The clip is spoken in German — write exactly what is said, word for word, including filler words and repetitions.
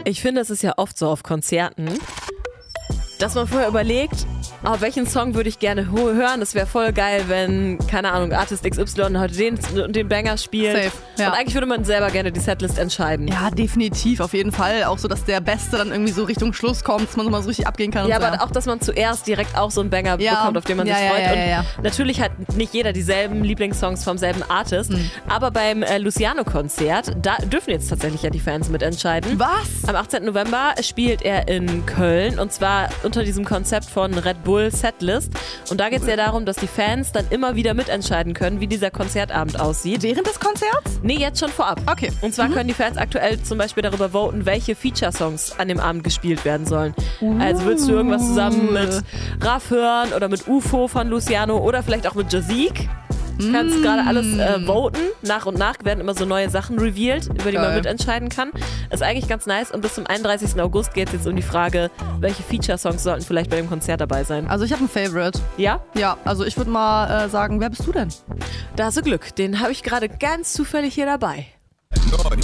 Ich finde, es ist ja oft so auf Konzerten, dass man vorher überlegt, oh, welchen Song würde ich gerne ho- hören. Das wäre voll geil, wenn, keine Ahnung, Artist X Y heute den und den Banger spielt. Safe, ja. Und eigentlich würde man selber gerne die Setlist entscheiden. Ja, definitiv, auf jeden Fall. Auch so, dass der Beste dann irgendwie so Richtung Schluss kommt, dass man nochmal so richtig abgehen kann. Ja, und so. aber auch, dass man zuerst direkt auch so einen Banger Ja. bekommt, auf den man Ja, sich ja, freut. ja, ja, ja. Und natürlich hat nicht jeder dieselben Lieblingssongs vom selben Artist. Mhm. Aber beim äh, Luciano-Konzert, da dürfen jetzt tatsächlich ja die Fans mitentscheiden. Was? Am achtzehnten November spielt er in Köln und zwar unter diesem Konzept von Red Bull Setlist. Und da geht es ja darum, dass die Fans dann immer wieder mitentscheiden können, wie dieser Konzertabend aussieht. Während des Konzerts? Nee, jetzt schon vorab. Okay. Und zwar können die Fans aktuell zum Beispiel darüber voten, welche Feature-Songs an dem Abend gespielt werden sollen. Uh. Also willst du irgendwas zusammen mit Raff hören oder mit U F O von Luciano oder vielleicht auch mit Jazik? Du kannst Mm. gerade alles äh, voten. Nach und nach werden immer so neue Sachen revealed, über die man Geil. mitentscheiden kann. Ist eigentlich ganz nice. Und bis zum einunddreißigsten August geht es jetzt um die Frage, welche Feature-Songs sollten vielleicht bei dem Konzert dabei sein. Also ich habe einen Favorite. Ja? Ja, also ich würde mal äh, sagen, wer bist du denn? Da hast du Glück. Den habe ich gerade ganz zufällig hier dabei.